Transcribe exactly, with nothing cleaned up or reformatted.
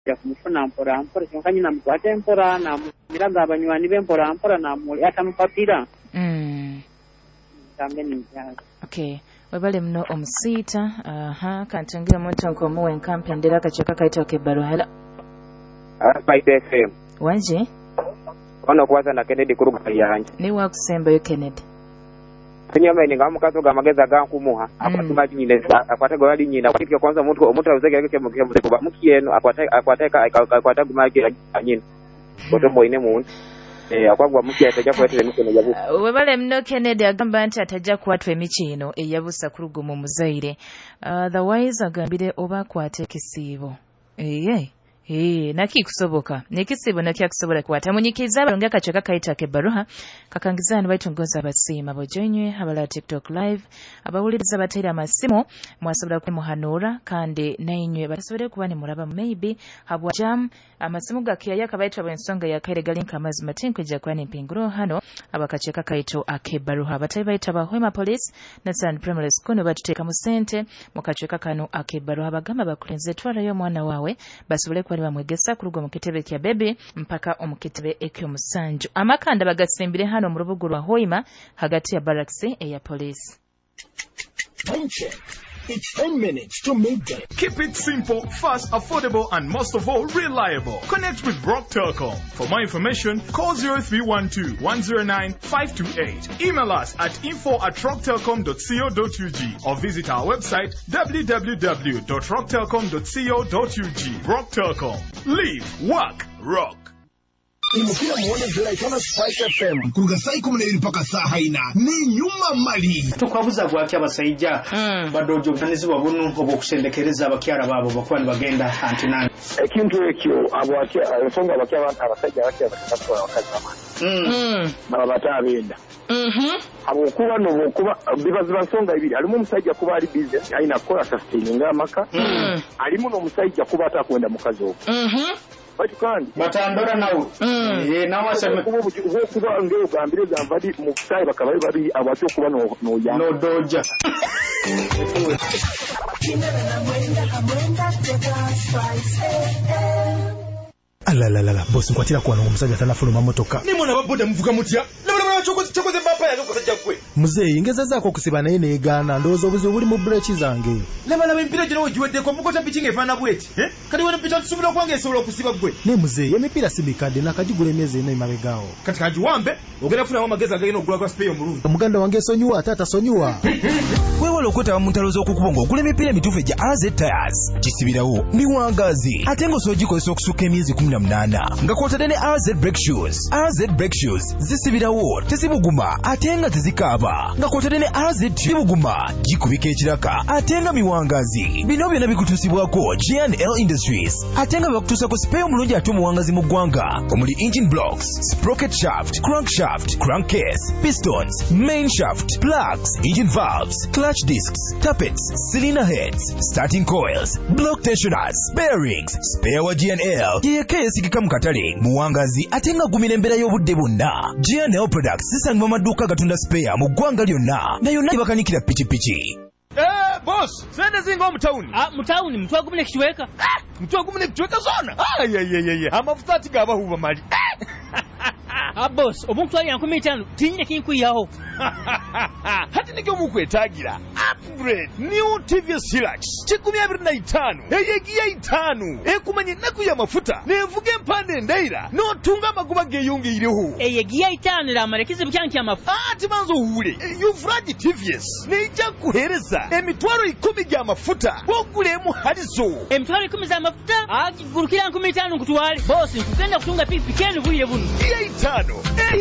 ya kumufuna mpora mpora cyangwa nyina mugwate mpora na miraga abanywani b'empora mpora na muri atamupapira mm tambe ni byaga. Okay, webale mno omusita aha kantangira montonko muwe nkampi ndera kacheka kaito kebaro hela Spice F M wanje ono kwaza na Kennedy kuruga yanje ni wakusemba yo Kennedy Kinyama ni ngamu kaso gamageza gankumuha akwatuma nyine akwatego yali nyina kwitike kwanza mtu omuntu awuzeke yake mu kemu kuba mukiyeno akwateka akwateka akwateka gumagira anyine boto moine mu eh akwagwa mukiya tajja kwetele mikono yabu webale mno Kennedy agamba nti atajja kwatwa emikino eyabusa kurugo mu muzaire otherwise agambire oba kwate kisibo eh Eh, naki kusoboka. Nekisibo naki akusobola kwata munyikiza balonga kacheka kaita ke baruha kakangizana baitungoza abasima bojenywe abala TikTok live abawuliriza batera amasimo mwasobola kumuhanura kandi nainywe basobole kubane muraba maybe habwa jam amasimu gakiya yakabaitwa bensonga ya kaire galinka amazi matinko ja kwani mpinguro hano abakacheka kaito akebaruha batari baita bahwema police na San Primary School batuteka mu sente mukacheka kanu akebaruha bagamba bakulenze twala yo mwana wawe basobole kwali bamwegesa kurugo mu kitebe kya bebe mpaka omukitebe ekyo musanju amakanda bagasimbire hano mu rubugu rwa Hoima hagati ya barracks ya police. It's ten minutes to midday. Keep it simple, fast, affordable, and most of all, reliable. Connect with Brock Telecom. For more information, call zero three one two, one zero nine, five two eight. Email us at info at rock telecom dot co dot u g or visit our website w w w dot rock telecom dot co dot u g. Brock Telecom. Live, work, rock. Imukira muone zera itona Spice F M kuruga sai kumune mpaka saa haina ni nyuma mali tukwabuza gwaki abasayija mm. badojo kanizibwa bunu obo kushendekereza abakyara babo bakwani bagenda antinani ekintu ekyo abwaki abasonga abakyara abantu abasajja abakyara bakatwa abakazi bamani mm baba batabenda mhm abo kuba no kuba bibazi basonga ibiri alimu musajja kuba ali business aina kola sustaining amaka mm alimu no musajja kuba atakwenda mukazi obo mhm Kandi batandora nawo eh nawa sema kubo kuba ngeo gambire zamvadi mu kusai bakaba bari abacho kuba no no ya no doja ala la la la boss nkwatira kwa n'omusajja tanafuluma motoka nimona baboda muvuga mutya nabona chokoze chokoze bapa yazo kusajja kwe muzeyi ingeza zako okusiba naye neegana ndowooza obuzi obuli mu breeki zange labala bempira gino ogiweddeko mukota pitching efaana bweti eh kati wena pitcha tusubira kwange esobola okusiba gwe ne muzeyi emipiira simikadde nakagigula emyezi ena emabegaawo kati kagiwambe ogenda kufunamu amagezi agagenda okugula kwa spray omulungi omuganda wange esonyiwa ate atasonyiwa weewala okwetaba mu ntalo z'okukuba ng'ogula emipiira emituufu egya R Z Tires kisibirawo miwangaazi ate ng'osoogikozesa okusukka emyezi kumi na munaana nga kwotadde ne R Z Brake Shoes. R Z Brake Shoes zisibirawo tezibuguma ate nga tezikaaba nga kwotadde ne R Z zibuguma gikubika ekiraka ate nga miwangaazi. Bino byonna bikutuusibwako G and L Industries ate nga bakutuusako spare omulungi ate omuwangazi mu ggwanga omuli engine blocks, sprocket shaft, crankshaft, crankcase, pistons, main shaft, plugs, engine valves, clutch discs, tappets, cylinder heads, starting coils, block tensioners, bearings, spare wa G and L yeka yesigika mu katale muwangazi ate nga gumira embeera y'obudde bwonna. G and L Products zisangibwa mu maduuka gatunda spare mu ggwanga lyonna na yonna bakanikira pikipiki. Eh boss sende zinga mu town ah mu town mtwa gumune kichweka ah mtwa gumune kichweka zona ah ye ye ye amafuta ati gaba huba mali ah boss omuntu ali yankumi itaano tinye kinkuyaho hati nikyo mukwetagira upgrade new T V S Hilux kikumi abiri na itaano eyegiye itaano ekumanye naku ya mafuta nevuge mpande ndaira notunga amaguba geyongeyireho eyegiye itaano la marekizi byanki ya mafuta ati manzo hure yuvraji T V S neija kuhereza emitwaro ikumi gya mafuta bogulemu halizo emitwaro ikumi za mafuta agurukira nkumi itaano kutwale boss nkugenda kutunga pipi kenu buye bunu itaano